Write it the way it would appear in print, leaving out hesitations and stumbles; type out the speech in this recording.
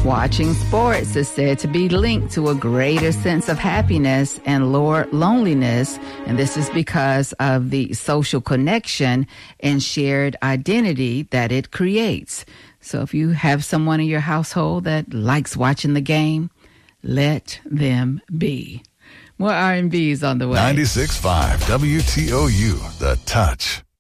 Watching sports is said to be linked to a greater sense of happiness and lower loneliness, and this is because of the social connection and shared identity that it creates. So if you have someone in your household that likes watching the game, let them be. More R&B's on the way. 96.5 WTOU, The Touch.